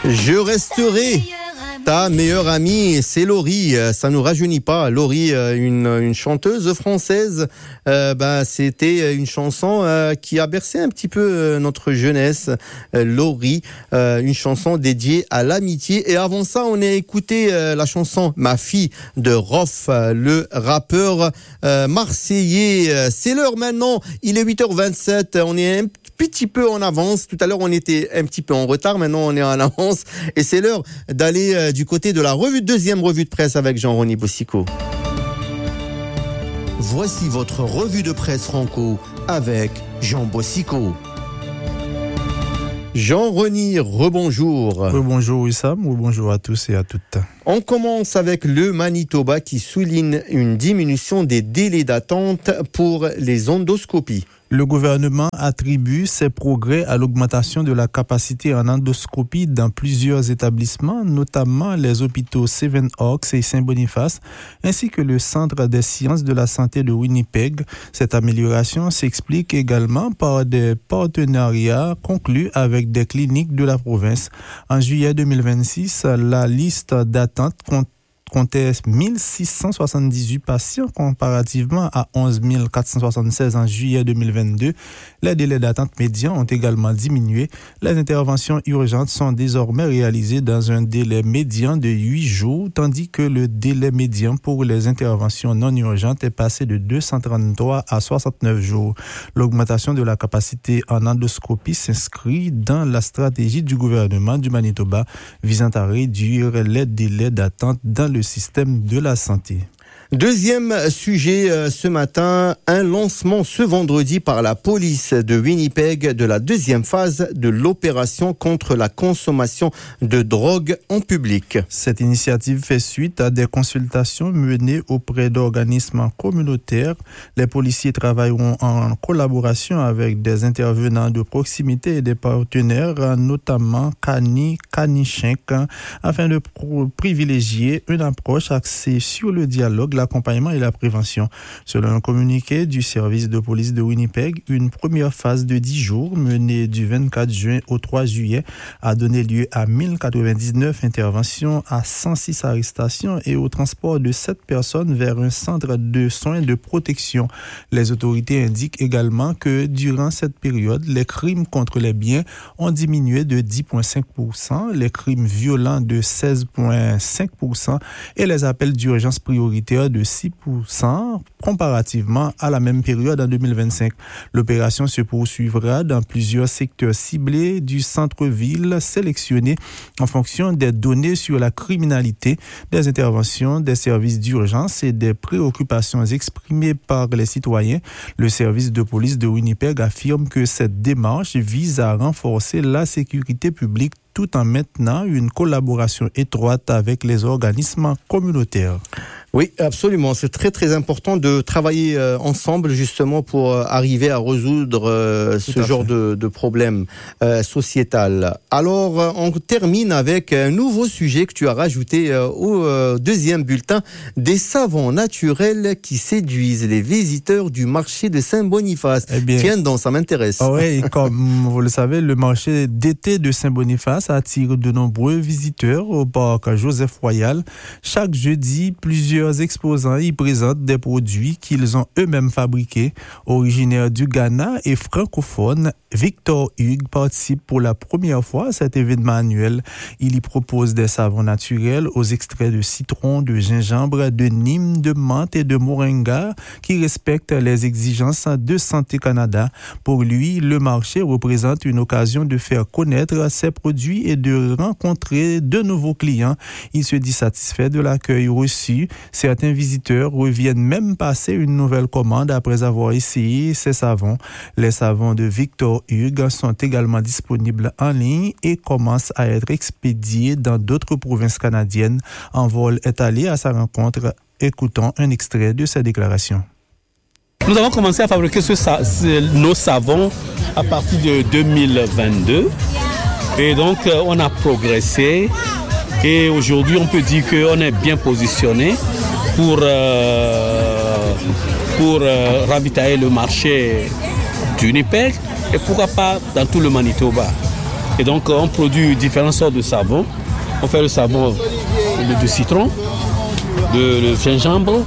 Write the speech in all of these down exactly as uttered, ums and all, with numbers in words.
Je resterai ta meilleure amie, c'est Laurie. Ça nous rajeunit pas. Laurie, une, une chanteuse française. Euh, bah, c'était une chanson euh, qui a bercé un petit peu euh, notre jeunesse. Euh, Laurie, euh, une chanson dédiée à l'amitié. Et avant ça, on a écouté euh, la chanson Ma fille de Rof, euh, le rappeur euh, marseillais. C'est l'heure maintenant. Il est huit heures vingt-sept. On est un petit peu en avance. Tout à l'heure, on était un petit peu en retard. Maintenant, on est en avance. Et c'est l'heure d'aller euh, du côté de la revue, deuxième revue de presse avec Jean-Rony Bossico. Voici votre revue de presse franco avec Jean Bossico. Jean-Rony, rebonjour. Rebonjour Wissam, rebonjour à tous et à toutes. On commence avec le Manitoba qui souligne une diminution des délais d'attente pour les endoscopies. Le gouvernement attribue ces progrès à l'augmentation de la capacité en endoscopie dans plusieurs établissements, notamment les hôpitaux Seven Oaks et Saint-Boniface, ainsi que le Centre des sciences de la santé de Winnipeg. Cette amélioration s'explique également par des partenariats conclus avec des cliniques de la province. En juillet deux mille vingt-six, la liste d'attente compte comptait mille six cent soixante-dix-huit patients comparativement à onze mille quatre cent soixante-seize en juillet deux mille vingt-deux. Les délais d'attente médians ont également diminué. Les interventions urgentes sont désormais réalisées dans un délai médian de huit jours, tandis que le délai médian pour les interventions non urgentes est passé de deux cent trente-trois à soixante-neuf jours. L'augmentation de la capacité en endoscopie s'inscrit dans la stratégie du gouvernement du Manitoba visant à réduire les délais d'attente dans le système de la santé. Deuxième sujet euh, ce matin, un lancement ce vendredi par la police de Winnipeg de la deuxième phase de l'opération contre la consommation de drogue en public. Cette initiative fait suite à des consultations menées auprès d'organismes communautaires. Les policiers travailleront en collaboration avec des intervenants de proximité et des partenaires, notamment Cani, Canichenk, afin de privilégier une approche axée sur le dialogue, l'accompagnement et la prévention. Selon un communiqué du service de police de Winnipeg, une première phase de dix jours menée du vingt-quatre juin au trois juillet a donné lieu à mille quatre-vingt-dix-neuf interventions, à cent six arrestations et au transport de sept personnes vers un centre de soins de protection. Les autorités indiquent également que durant cette période, les crimes contre les biens ont diminué de dix virgule cinq pour cent, les crimes violents de seize virgule cinq pour cent et les appels d'urgence prioritaires de six pour cent comparativement à la même période en deux mille vingt-cinq. L'opération se poursuivra dans plusieurs secteurs ciblés du centre-ville sélectionnés en fonction des données sur la criminalité, des interventions, des services d'urgence et des préoccupations exprimées par les citoyens. Le service de police de Winnipeg affirme que cette démarche vise à renforcer la sécurité publique tout en maintenant une collaboration étroite avec les organismes communautaires. Oui, absolument. C'est très, très important de travailler euh, ensemble justement pour euh, arriver à résoudre euh, ce genre de, de problème euh, sociétal. Alors, euh, on termine avec un nouveau sujet que tu as rajouté euh, au euh, deuxième bulletin, des savons naturels qui séduisent les visiteurs du marché de Saint-Boniface. Eh bien, tiens donc, ça m'intéresse. Ah oui, comme vous le savez, le marché d'été de Saint-Boniface attire de nombreux visiteurs au parc Joseph-Royal. Chaque jeudi, plusieurs exposants y présentent des produits qu'ils ont eux-mêmes fabriqués. Originaire du Ghana et francophone, Victor Hugues participe pour la première fois à cet événement annuel. Il y propose des savons naturels aux extraits de citron, de gingembre, de nîmes, de menthe et de moringa qui respectent les exigences de Santé Canada. Pour lui, le marché représente une occasion de faire connaître ses produits et de rencontrer de nouveaux clients. Il se dit satisfait de l'accueil reçu. Certains visiteurs reviennent même passer une nouvelle commande après avoir essayé ces savons. Les savons de Victor Hugues sont également disponibles en ligne et commencent à être expédiés dans d'autres provinces canadiennes. Envol est allé à sa rencontre. Écoutons un extrait de sa déclaration. Nous avons commencé à fabriquer ce, ce, nos savons à partir de deux mille vingt-deux et donc on a progressé et aujourd'hui on peut dire qu'on est bien positionné pour, euh, pour euh, ravitailler le marché du Winnipeg et pourquoi pas dans tout le Manitoba. Et donc, on produit différentes sortes de savons. On fait le savon de, de citron, le, le gingembre,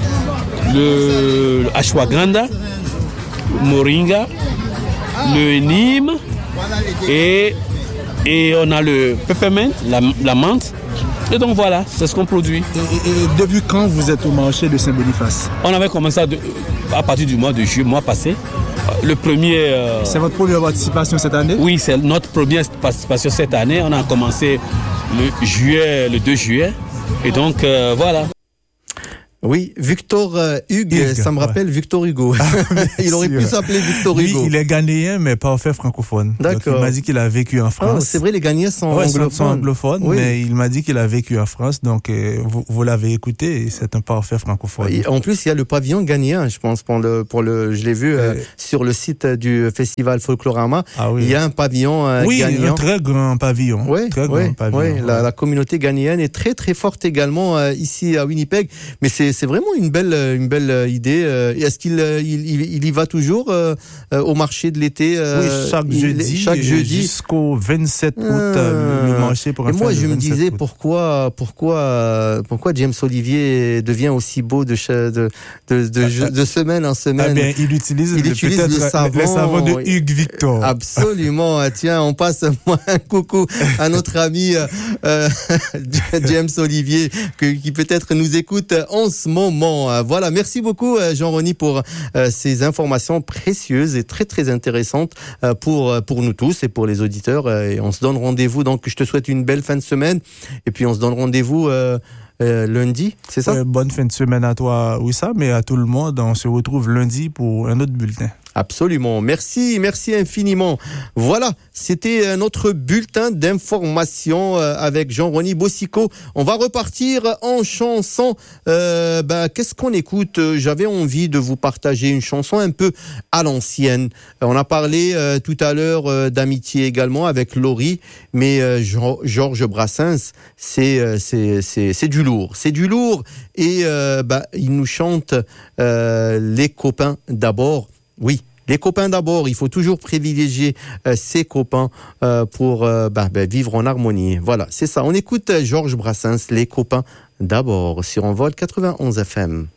le, le ashwagandha, moringa, le nîmes et, et on a le peppermint, la, la menthe. Et donc voilà, c'est ce qu'on produit. Et, et, et depuis quand vous êtes au marché de Saint-Boniface? On avait commencé à, de, à partir du mois de juillet, mois passé. Le premier... Euh, c'est votre première participation cette année? Oui, c'est notre première participation cette année. On a commencé le, juillet, le deux juillet. Et donc euh, voilà. Oui, Victor euh, Hugues, Hugues, ça me rappelle ouais. Victor Hugo. Ah, il aurait pu s'appeler Victor Hugo. Lui, il est ghanéen, mais pas en fait francophone. D'accord. Donc, il m'a dit qu'il a vécu en France. Oh, c'est vrai, les Ghanéens sont ouais, anglophones. sont anglophones, oui. Mais il m'a dit qu'il a vécu en France. Donc, euh, vous, vous l'avez écouté, c'est un parfait francophone. Et en plus, il y a le pavillon ghanéen, je pense, pour le, pour le, je l'ai vu euh, euh, sur le site du festival Folklorama. Ah, oui. Il y a un pavillon euh, oui, ghanéen. Oui, un très grand pavillon. Oui, très oui, grand pavillon. Oui. Ouais. La, la communauté ghanéenne est très, très forte également euh, ici à Winnipeg. Mais c'est, c'est vraiment une belle une belle idée. Est-ce qu'il il, il y va toujours euh, au marché de l'été euh, Oui, chaque il, jeudi, chaque jeudi jusqu'au vingt-sept août, euh, le marché pour. Et moi, je me disais pourquoi, pourquoi, pourquoi James Olivier devient aussi beau de de de, de, de semaine en semaine. Ah bien, il utilise, il le, utilise le savon, le savon de Hugues Victor. Absolument. Tiens, on passe moi un coucou à notre ami euh, James Olivier que, qui peut-être nous écoute en ce moment. Voilà. Merci beaucoup Jean-Rony pour euh, ces informations précieuses et très très intéressantes euh, pour pour nous tous et pour les auditeurs. Euh, et on se donne rendez-vous. Donc je te souhaite une belle fin de semaine et puis on se donne rendez-vous euh, euh, lundi, c'est ça? euh, Bonne fin de semaine à toi, Wissa, mais à tout le monde. On se retrouve lundi pour un autre bulletin. Absolument. Merci, merci infiniment. Voilà, c'était notre bulletin d'information avec Jean-Rony Bossico. On va repartir en chanson. Euh, bah, qu'est-ce qu'on écoute? J'avais envie de vous partager une chanson un peu à l'ancienne. On a parlé euh, tout à l'heure euh, d'amitié également avec Laurie, mais euh, Georges Brassens, c'est, euh, c'est, c'est, c'est du lourd. C'est du lourd et euh, bah, il nous chante euh, les copains d'abord. Oui, les copains d'abord, il faut toujours privilégier euh, ses copains euh, pour euh, bah, bah, vivre en harmonie. Voilà, c'est ça. On écoute Georges Brassens, les copains d'abord, sur Envol quatre-vingt-onze F M.